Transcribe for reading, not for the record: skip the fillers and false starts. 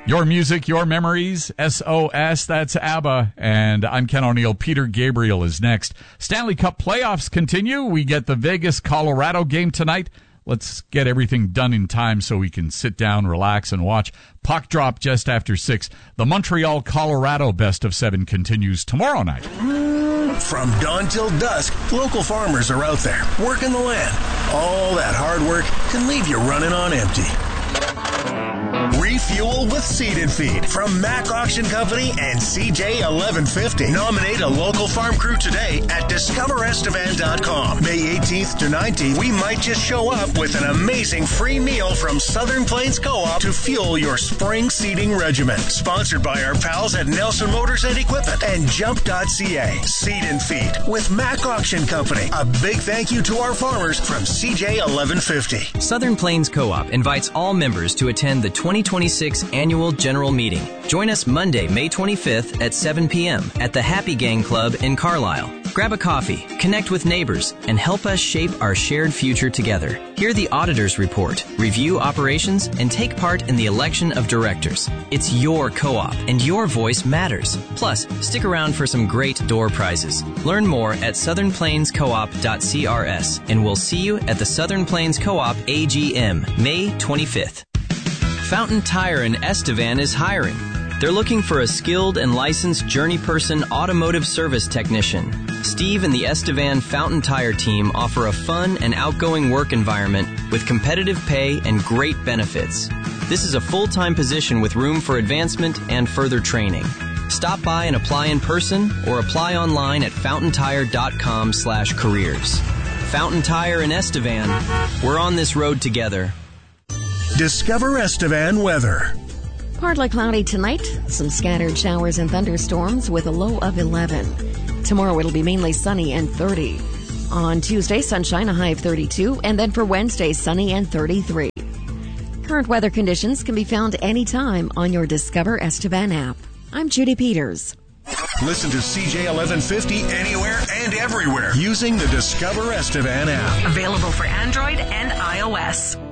Your music, your memories, SOS, that's ABBA. And I'm Ken O'Neill. Peter Gabriel is next. Stanley Cup playoffs continue. We get the Vegas-Colorado game tonight. Let's get everything done in time so we can sit down, relax, and watch. Puck drop just after 6. The Montreal-Colorado Best of 7 continues tomorrow night. From dawn till dusk, local farmers are out there working the land. All that hard work can leave you running on empty. Refuel with Seed and Feed from Mack Auction Company and CJ 1150. Nominate a local farm crew today at discoverestevan.com. May 18th to 19th, we might just show up with an amazing free meal from Southern Plains Co-op to fuel your spring seeding regimen. Sponsored by our pals at Nelson Motors and Equipment and Jump.ca. Seed and Feed with Mack Auction Company. A big thank you to our farmers from CJ 1150. Southern Plains Co-op invites all members to attend the 2026 Annual General Meeting. Join us Monday, May 25th at 7 p.m. at the Happy Gang Club in Carlisle. Grab a coffee, connect with neighbors, and help us shape our shared future together. Hear the auditor's report, review operations, and take part in the election of directors. It's your co-op, and your voice matters. Plus, stick around for some great door prizes. Learn more at southernplainscoop.crs, and we'll see you at the Southern Plains Co-op AGM, May 25th. Fountain Tire in Estevan is hiring. They're looking for a skilled and licensed journey person automotive service technician. Steve and the Estevan Fountain Tire team offer a fun and outgoing work environment with competitive pay and great benefits. This is a full-time position with room for advancement and further training. Stop by and apply in person or apply online at fountaintire.com/careers. Fountain Tire in Estevan. We're on this road together. Discover Estevan weather. Partly cloudy tonight, some scattered showers and thunderstorms with a low of 11. Tomorrow it'll be mainly sunny and 30. On Tuesday, sunshine, a high of 32, and then for Wednesday, sunny and 33. Current weather conditions can be found anytime on your Discover Estevan app. I'm Judy Peters. Listen to CJ 1150 anywhere and everywhere using the Discover Estevan app. Available for Android and iOS.